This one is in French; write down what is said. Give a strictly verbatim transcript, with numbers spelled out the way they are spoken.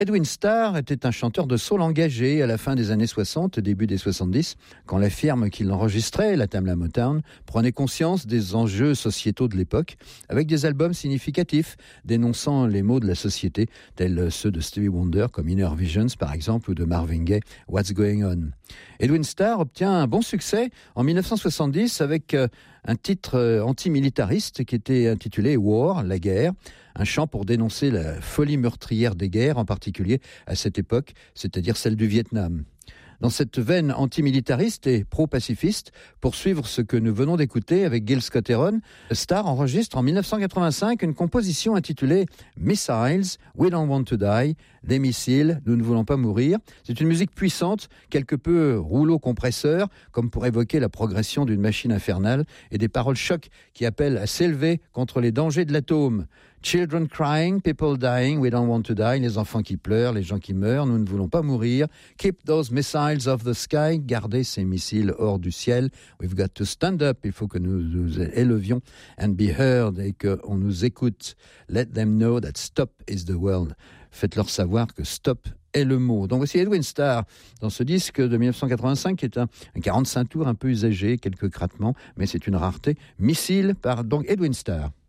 Edwin Starr était un chanteur de soul engagé à la fin des années soixante, début des soixante-dix, quand la firme qui l'enregistrait, la Tamla Motown, prenait conscience des enjeux sociétaux de l'époque, avec des albums significatifs dénonçant les maux de la société, tels ceux de Stevie Wonder, comme Inner Visions par exemple, ou de Marvin Gaye, What's Going On. Edwin Starr obtient un bon succès en dix-neuf cent soixante-dix avec un titre antimilitariste qui était intitulé War, la guerre, un chant pour dénoncer la folie meurtrière des guerres, en particulier à cette époque, c'est-à-dire celle du Vietnam. Dans cette veine antimilitariste et pro-pacifiste, pour suivre ce que nous venons d'écouter avec Gil Scott-Heron, Starr enregistre en dix-neuf cent quatre-vingt-cinq une composition intitulée « Missiles, We Don't Want to Die », des missiles, nous ne voulons pas mourir. C'est une musique puissante, quelque peu rouleau compresseur, comme pour évoquer la progression d'une machine infernale, et des paroles chocs qui appellent à s'élever contre les dangers de l'atome. Children crying, people dying, we don't want to die. Les enfants qui pleurent, les gens qui meurent, nous ne voulons pas mourir. Keep those missiles off the sky. Gardez ces missiles hors du ciel. We've got to stand up. Il faut que nous nous élevions and be heard et qu'on nous écoute. Let them know that stop is the world. Faites-leur savoir que stop est le mot. Donc voici Edwin Starr dans ce disque de dix-neuf cent quatre-vingt-cinq qui est un, un quarante-cinq tours un peu usagé, quelques craquements, mais c'est une rareté. Missile par donc Edwin Starr.